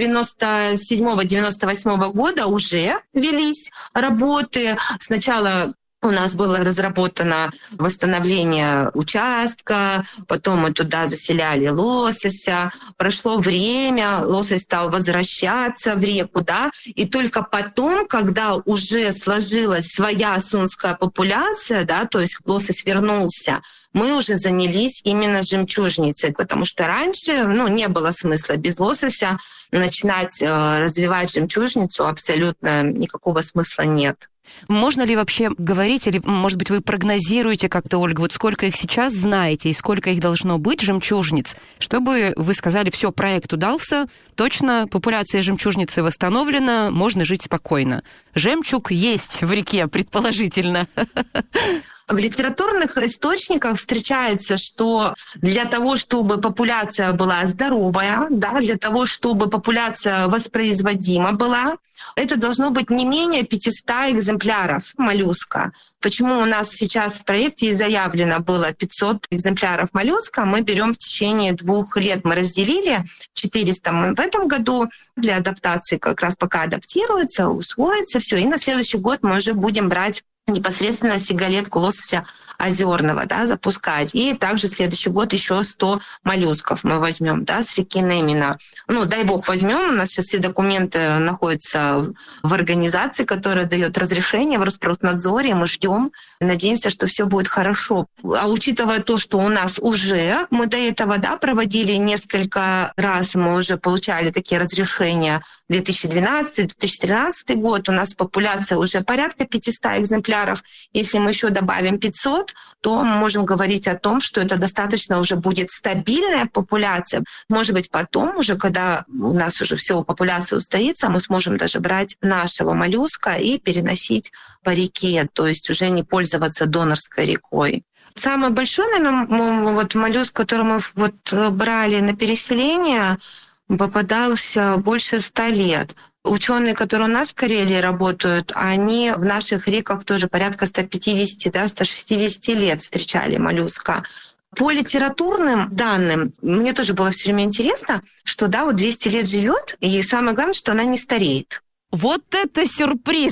97-98 года уже велись работы. Сначала у нас было разработано восстановление участка, потом мы туда заселяли лосося. Прошло время, лосось стал возвращаться в реку, да, и только потом, когда уже сложилась своя сунская популяция, да, то есть лосось вернулся, мы уже занялись именно жемчужницей, потому что раньше, не было смысла без лосося начинать развивать жемчужницу, абсолютно никакого смысла нет. Можно ли вообще говорить, или, может быть, вы прогнозируете как-то, Ольга, вот сколько их сейчас знаете и сколько их должно быть, жемчужниц, чтобы вы сказали, все, проект удался, точно популяция жемчужницы восстановлена, можно жить спокойно. Жемчуг есть в реке, предположительно. В литературных источниках встречается, что для того, чтобы популяция была здоровая, да, для того, чтобы популяция воспроизводима была, это должно быть не менее 500 экземпляров моллюска. Почему у нас сейчас в проекте и заявлено было 500 экземпляров моллюска, мы берем в течение 2 лет. Мы разделили 400 мы в этом году для адаптации, как раз пока адаптируется, усвоится все, и на следующий год мы уже будем брать непосредственно сигалетку лосося озерного, да, запускать. И также следующий год еще 100 моллюсков мы возьмем, да, с реки Немина. Дай бог возьмем. У нас сейчас все документы находятся в организации, которая дает разрешение в Роспроднадзоре. Мы ждем, надеемся, что все будет хорошо. А учитывая то, что у нас уже, мы до этого, да, проводили несколько раз, мы уже получали такие разрешения 2012-2013 год, у нас популяция уже порядка 500 экземпляров. Если мы еще добавим 500, то мы можем говорить о том, что это достаточно уже будет стабильная популяция. Может быть, потом уже, когда у нас уже все, популяция устоится, мы сможем даже брать нашего моллюска и переносить по реке, то есть уже не пользоваться донорской рекой. Самый большой, наверное, моллюск, который мы брали на переселение, попадался больше 100 лет. Ученые, которые у нас в Карелии работают, они в наших реках тоже порядка 150-160 лет встречали моллюска. По литературным данным, мне тоже было все время интересно, что да, вот 200 лет живет, и самое главное, что она не стареет. Вот это сюрприз!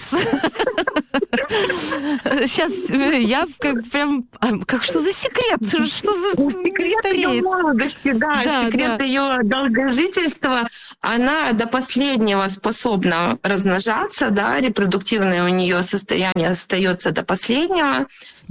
Сейчас я как что за секрет? Что за секрет ее молодости, секрет ее долгожительства. Она до последнего способна размножаться, репродуктивное у нее состояние остается до последнего.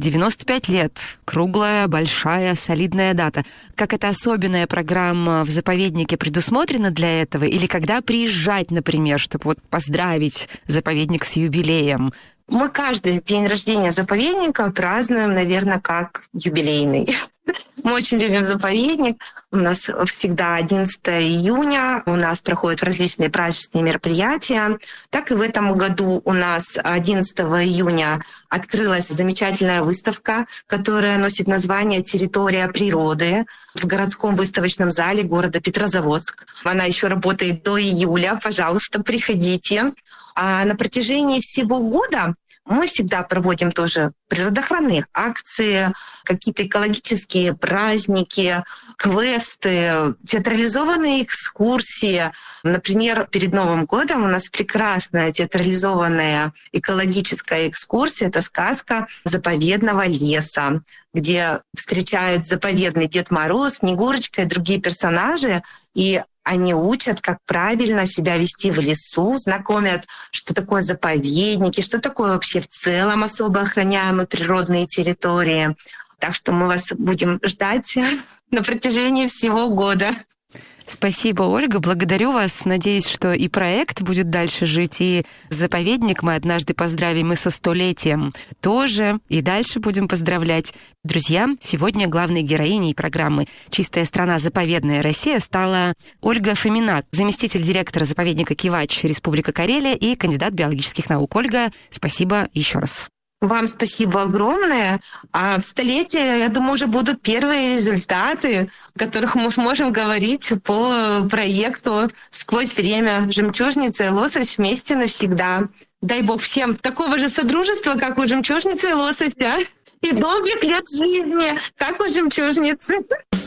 95 лет. Круглая, большая, солидная дата. Как эта особенная программа в заповеднике предусмотрена для этого? Или когда приезжать, например, чтобы поздравить заповедник с юбилеем? Мы каждый день рождения заповедника празднуем, наверное, как юбилейный. Мы очень любим заповедник. У нас всегда 11 июня. У нас проходят различные праздничные мероприятия. Так и в этом году у нас 11 июня открылась замечательная выставка, которая носит название «Территория природы» в городском выставочном зале города Петрозаводск. Она еще работает до июля. Пожалуйста, приходите. А на протяжении всего года мы всегда проводим тоже природоохранные акции, какие-то экологические праздники, квесты, театрализованные экскурсии. Например, перед Новым годом у нас прекрасная театрализованная экологическая экскурсия. Это сказка заповедного леса, где встречают заповедный Дед Мороз, Снегурочка и другие персонажи. И они учат, как правильно себя вести в лесу, знакомят, что такое заповедники, что такое вообще в целом особо охраняемые природные территории. Так что мы вас будем ждать на протяжении всего года. Спасибо, Ольга. Благодарю вас. Надеюсь, что и проект будет дальше жить, и заповедник мы однажды поздравим и со 100-летием тоже, и дальше будем поздравлять. Друзья, сегодня главной героиней программы «Чистая страна. Заповедная Россия» стала Ольга Фомина, заместитель директора заповедника Кивач, Республика Карелия, и кандидат биологических наук. Ольга, спасибо еще раз. Вам спасибо огромное. А в 100-летие, я думаю, уже будут первые результаты, о которых мы сможем говорить по проекту «Сквозь время. Жемчужница и лосось вместе навсегда». Дай бог всем такого же содружества, как у жемчужницы и лосося, и долгих лет жизни, как у жемчужницы.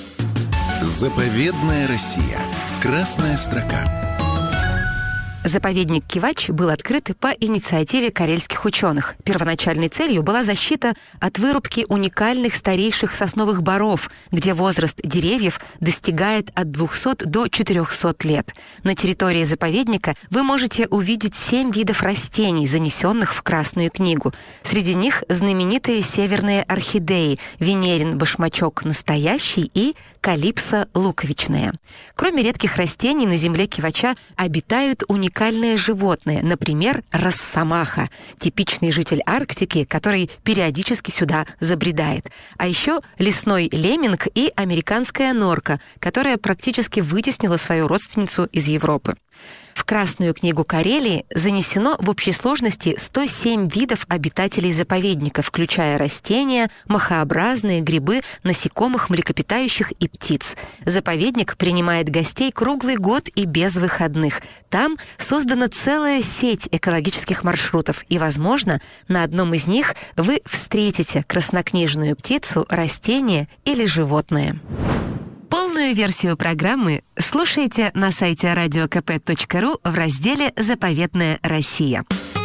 Заповедная Россия. Красная строка. Заповедник Кивач был открыт по инициативе карельских ученых. Первоначальной целью была защита от вырубки уникальных старейших сосновых боров, где возраст деревьев достигает от 200 до 400 лет. На территории заповедника вы можете увидеть 7 видов растений, занесенных в Красную книгу. Среди них знаменитые северные орхидеи Венерин башмачок настоящий и Калипсо луковичная. Кроме редких растений, на земле Кивача обитают уникальные животные, например, росомаха, типичный житель Арктики, который периодически сюда забредает. А еще лесной лемминг и американская норка, которая практически вытеснила свою родственницу из Европы. В Красную книгу Карелии занесено в общей сложности 107 видов обитателей заповедника, включая растения, махообразные, грибы, насекомых, млекопитающих и птиц. Заповедник принимает гостей круглый год и без выходных. Там создана целая сеть экологических маршрутов, и, возможно, на одном из них вы встретите краснокнижную птицу, растение или животное. Полную версию программы слушайте на сайте radiokp.ru в разделе «Заповедная Россия».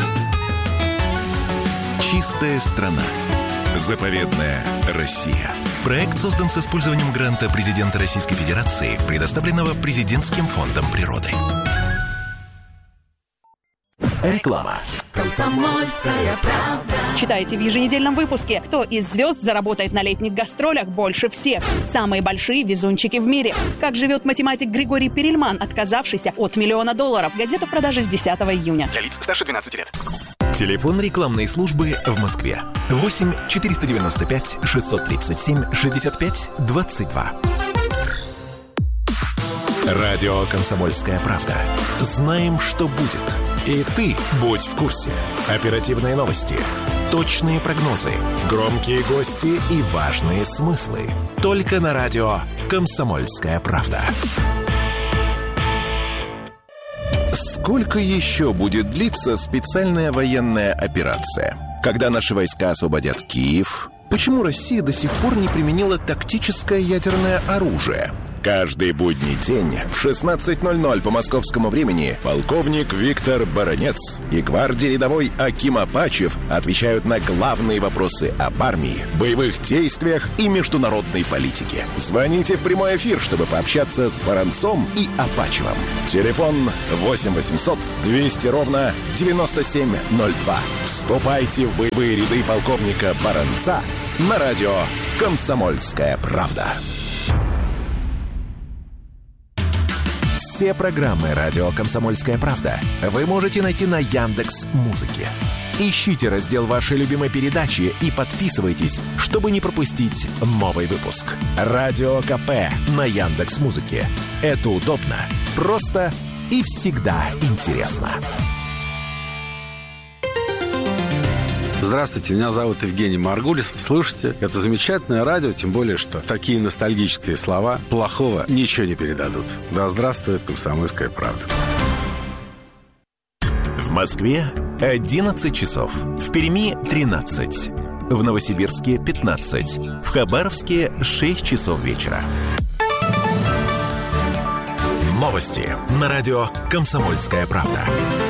Чистая страна. Заповедная Россия. Проект создан с использованием гранта президента Российской Федерации, предоставленного Президентским фондом природы. Реклама. Комсомольская правда. Читайте в еженедельном выпуске, кто из звезд заработает на летних гастролях больше всех. Самые большие везунчики в мире. Как живет математик Григорий Перельман, отказавшийся от $1 миллион. Газета в продаже с 10 июня. Для лиц старше 12 лет. Телефон рекламной службы в Москве. 8 495 637 65 22. Радио «Комсомольская правда». Знаем, что будет. И ты будь в курсе. Оперативные новости, точные прогнозы, громкие гости и важные смыслы. Только на радио «Комсомольская правда». Сколько еще будет длиться специальная военная операция? Когда наши войска освободят Киев? Почему Россия до сих пор не применила тактическое ядерное оружие? Каждый будний день в 16:00 по московскому времени полковник Виктор Баранец и гвардии рядовой Аким Апачев отвечают на главные вопросы об армии, боевых действиях и международной политике. Звоните в прямой эфир, чтобы пообщаться с Баранцом и Апачевым. Телефон 8 800 200 ровно 9702. Вступайте в боевые ряды полковника Баранца на радио «Комсомольская правда». Все программы «Радио Комсомольская правда» вы можете найти на Яндекс.Музыке. Ищите раздел вашей любимой передачи и подписывайтесь, чтобы не пропустить новый выпуск. Радио КП на Яндекс.Музыке. Это удобно, просто и всегда интересно. Здравствуйте, меня зовут Евгений Маргулис. Слушайте, это замечательное радио, тем более, что такие ностальгические слова плохого ничего не передадут. Да здравствует «Комсомольская правда». В Москве 11 часов, в Перми 13, в Новосибирске 15, в Хабаровске 6 часов вечера. Новости на радио «Комсомольская правда».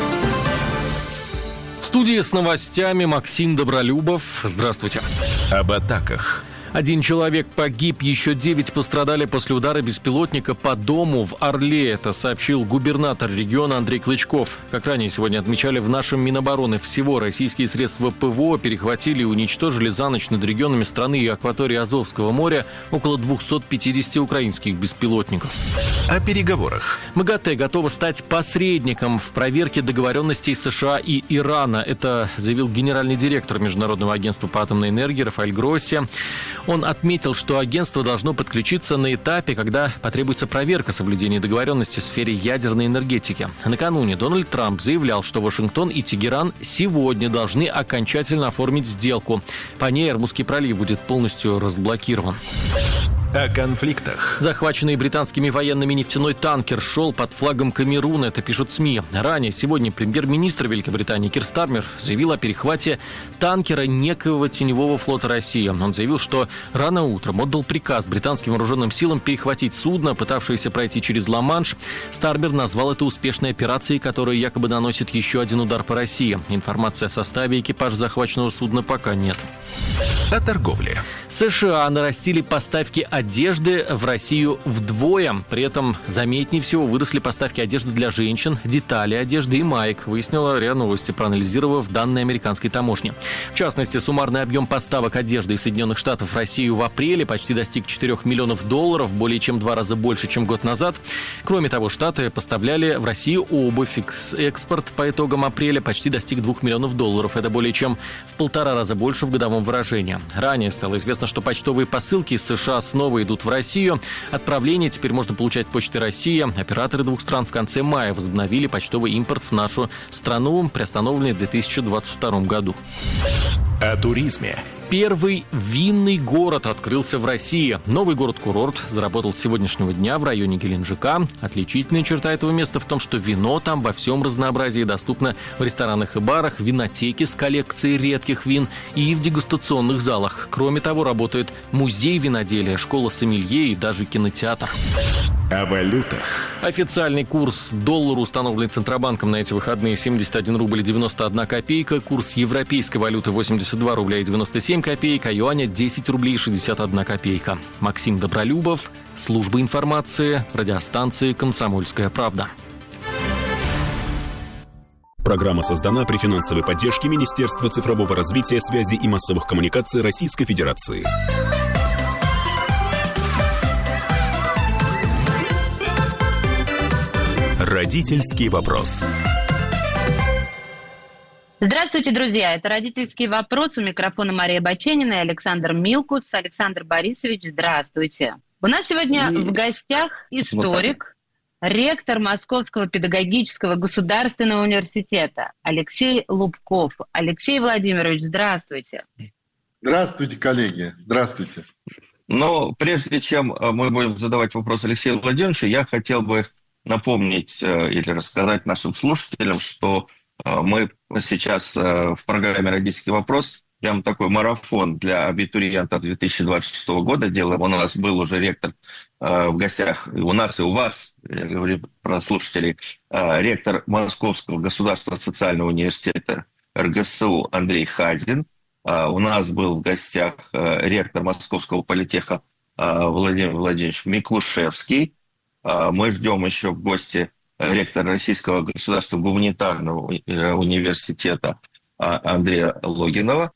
В студии с новостями Максим Добролюбов. Здравствуйте. Об атаках. 1 человек погиб, еще 9 пострадали после удара беспилотника по дому в Орле. Это сообщил губернатор региона Андрей Клычков. Как ранее сегодня отмечали в нашем Минобороны, всего российские средства ПВО перехватили и уничтожили за ночь над регионами страны и акватории Азовского моря около 250 украинских беспилотников. О переговорах. МАГАТЭ готова стать посредником в проверке договоренностей США и Ирана. Это заявил генеральный директор Международного агентства по атомной энергии Рафаэль Гросси. Он отметил, что агентство должно подключиться на этапе, когда потребуется проверка соблюдения договоренности в сфере ядерной энергетики. Накануне Дональд Трамп заявлял, что Вашингтон и Тегеран сегодня должны окончательно оформить сделку. По ней Ормузский пролив будет полностью разблокирован. О конфликтах. Захваченный британскими военными нефтяной танкер шел под флагом Камеруна, это пишут СМИ. Ранее сегодня премьер-министр Великобритании Кир Стармер заявил о перехвате танкера некоего теневого флота России. Он заявил, что рано утром отдал приказ британским вооруженным силам перехватить судно, пытавшееся пройти через Ла-Манш. Стармер назвал это успешной операцией, которая якобы наносит еще один удар по России. Информации о составе экипажа захваченного судна пока нет. О торговле. США нарастили поставки одежды в Россию вдвое. При этом заметнее всего выросли поставки одежды для женщин, детали одежды и маек, выяснила РИА Новости, проанализировав данные американской таможни. В частности, суммарный объем поставок одежды из Соединенных Штатов в Россию в апреле почти достиг $4 миллионов, более чем в 2 раза больше, чем год назад. Кроме того, Штаты поставляли в Россию обувь. Экспорт по итогам апреля почти достиг $2 миллионов. Это более чем в 1,5 раза больше в годовом выражении. Ранее стало известно, что почтовые посылки из США снова идут в Россию. Отправление теперь можно получать Почтой России. Операторы двух стран в конце мая возобновили почтовый импорт в нашу страну, приостановленный в 2022 году. О туризме. Первый винный город открылся в России. Новый город-курорт заработал с сегодняшнего дня в районе Геленджика. Отличительная черта этого места в том, что вино там во всем разнообразии доступно в ресторанах и барах, винотеке с коллекцией редких вин и в дегустационных залах. Кроме того, работает музей виноделия, школа сомелье и даже кинотеатр. О валютах. Официальный курс доллара, установленный Центробанком на эти выходные, 71 рубль и 91 копейка. Курс европейской валюты 82 рубля и 97 копеек, а юаня 10 рублей и 61 копейка. Максим Добролюбов, служба информации, радиостанции «Комсомольская правда». Программа создана при финансовой поддержке Министерства цифрового развития, связи и массовых коммуникаций Российской Федерации. Родительский вопрос. Здравствуйте, друзья! Это «Родительский вопрос». У микрофона Мария Баченина и Александр Милкус. Александр Борисович, здравствуйте. У нас сегодня в гостях историк, ректор Московского педагогического государственного университета Алексей Лубков. Алексей Владимирович, здравствуйте. Здравствуйте, коллеги. Здравствуйте. Но прежде чем мы будем задавать вопрос Алексею Владимировичу, я хотел бы напомнить или рассказать нашим слушателям, что мы сейчас в программе «Родительский вопрос» прям такой марафон для абитуриентов 2026 года делаем. У нас был уже ректор в гостях, и у нас, и у вас, я говорю про слушателей, ректор Московского государственного социального университета РГСУ Андрей Хадин. У нас был в гостях ректор Московского политеха Владимир Владимирович Миклушевский. Мы ждем еще в гости ректора Российского государственного гуманитарного университета Андрея Логинова.